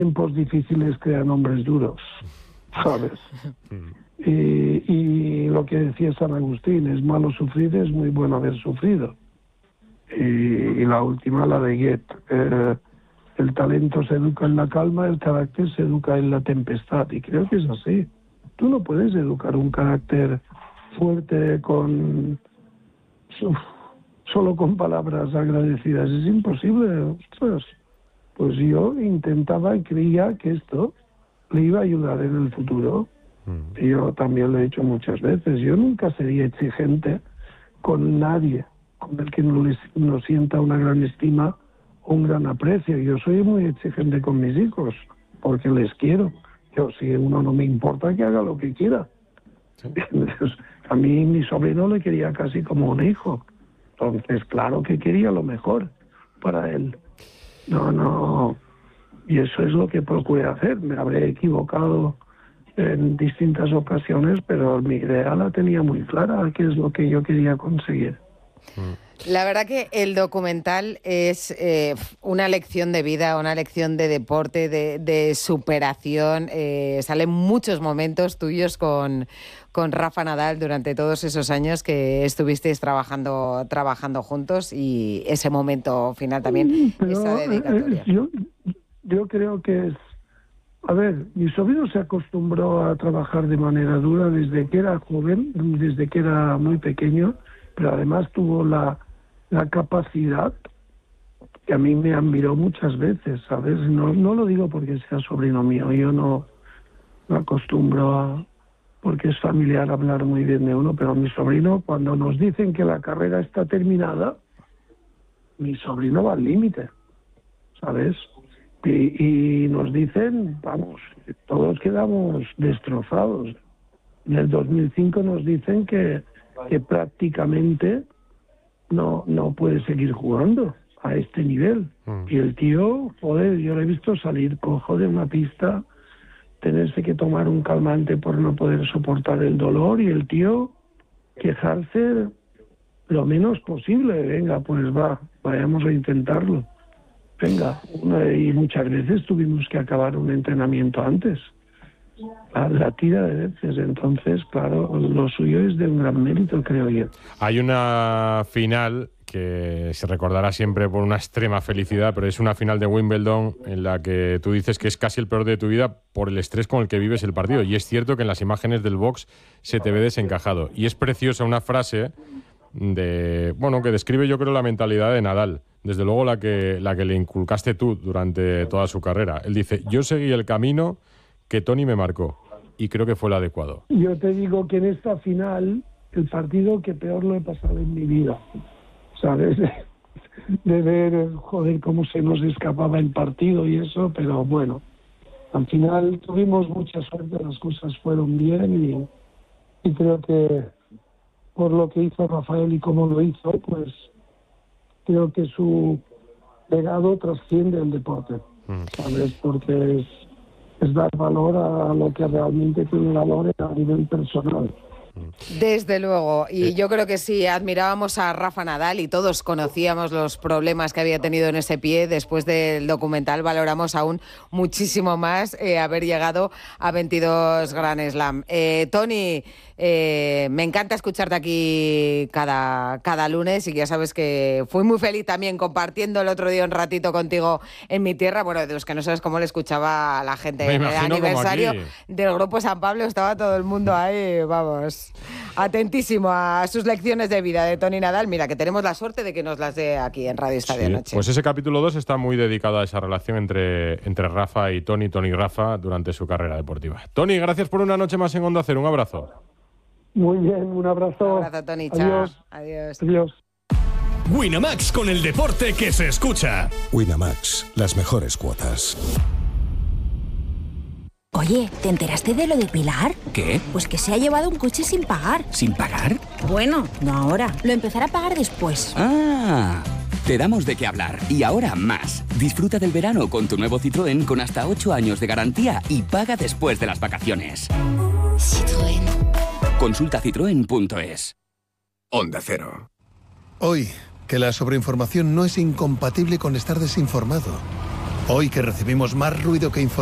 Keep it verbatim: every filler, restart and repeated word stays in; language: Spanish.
tiempos difíciles crean hombres duros, ¿sabes? Y, y lo que decía San Agustín, es malo sufrir, es muy bueno haber sufrido. Y, y la última, la de Goethe, eh, el talento se educa en la calma, el carácter se educa en la tempestad, y creo que es así. Tú no puedes educar un carácter fuerte con uf, solo con palabras agradecidas, es imposible. Ostras. Pues yo intentaba y creía que esto le iba a ayudar en el futuro. Mm. Y yo también lo he hecho muchas veces. Yo nunca sería exigente con nadie con el que no, les, no sienta una gran estima o un gran aprecio. Yo soy muy exigente con mis hijos porque les quiero. Yo, si uno no me importa, que haga lo que quiera. ¿Sí? A mí mi sobrino le quería casi como un hijo. Entonces, claro que quería lo mejor para él. No, no. Y eso es lo que procuré hacer. Me habré equivocado en distintas ocasiones, pero mi idea la tenía muy clara, qué es lo que yo quería conseguir. La verdad que el documental es eh, una lección de vida, una lección de deporte, de, de superación. Eh, salen muchos momentos tuyos con, con Rafa Nadal durante todos esos años que estuvisteis trabajando, trabajando juntos, y ese momento final también, pero, esa dedicatoria. Eh, yo, yo creo que es... A ver, mi sobrino se acostumbró a trabajar de manera dura desde que era joven, desde que era muy pequeño, pero además tuvo la, la capacidad que a mí me admiró muchas veces, ¿sabes? No, no lo digo porque sea sobrino mío, yo no me acostumbro a, porque es familiar hablar muy bien de uno, pero mi sobrino, cuando nos dicen que la carrera está terminada, mi sobrino va al límite, ¿sabes? Y, y nos dicen, vamos, todos quedamos destrozados. En el dos mil cinco nos dicen que, que prácticamente no, no puede seguir jugando a este nivel. Mm. Y el tío, joder, yo lo he visto salir cojo de una pista, tenerse que tomar un calmante por no poder soportar el dolor, y el tío quejarse lo menos posible. Venga, pues va, vayamos a intentarlo. Venga, una, y muchas veces tuvimos que acabar un entrenamiento antes, la, la tira de veces. Entonces, claro, lo suyo es de un gran mérito, creo yo. Hay una final que se recordará siempre por una extrema felicidad, pero es una final de Wimbledon en la que tú dices que es casi el peor de tu vida por el estrés con el que vives el partido, y es cierto que en las imágenes del box se te ve desencajado, y es preciosa una frase de, bueno, que describe, yo creo, la mentalidad de Nadal. Desde luego la que, la que le inculcaste tú durante toda su carrera. Él dice, yo seguí el camino que Toni me marcó, y creo que fue el adecuado. Yo te digo que en esta final, el partido que peor lo he pasado en mi vida, ¿sabes? De ver, joder, cómo se nos escapaba el partido y eso, pero bueno, al final tuvimos mucha suerte, las cosas fueron bien, y, y creo que por lo que hizo Rafael y cómo lo hizo, pues creo que su legado trasciende el deporte, ¿sabes? Porque es, es dar valor a lo que realmente tiene valor a nivel personal. Desde luego, y yo creo que sí, admirábamos a Rafa Nadal y todos conocíamos los problemas que había tenido en ese pie. Después del documental valoramos aún muchísimo más eh, haber llegado a veintidós Grand Slam. Eh, Toni, eh, me encanta escucharte aquí cada, cada lunes, y ya sabes que fui muy feliz también compartiendo el otro día un ratito contigo en mi tierra. Bueno, de los que no sabes cómo le escuchaba a la gente. Me en el aniversario del Grupo San Pablo estaba todo el mundo ahí, vamos, atentísimo a sus lecciones de vida de Toni Nadal. Mira, que tenemos la suerte de que nos las dé aquí en Radio Estadio sí, Noche. Pues ese capítulo dos está muy dedicado a esa relación entre, entre Rafa y Toni, Toni y Rafa, durante su carrera deportiva. Toni, gracias por una noche más en Onda Cero. Un abrazo. Muy bien, un abrazo. Un abrazo, Toni. Adiós. Chao. Adiós. Adiós. Winamax, con el deporte que se escucha. Winamax, las mejores cuotas. Oye, ¿te enteraste de lo de Pilar? ¿Qué? Pues que se ha llevado un coche sin pagar. ¿Sin pagar? Bueno, no ahora. Lo empezará a pagar después. Ah, te damos de qué hablar. Y ahora más. Disfruta del verano con tu nuevo Citroën con hasta ocho años de garantía y paga después de las vacaciones. Citroën. Consulta citroen punto es. Onda Cero. Hoy, que la sobreinformación no es incompatible con estar desinformado. Hoy que recibimos más ruido que información,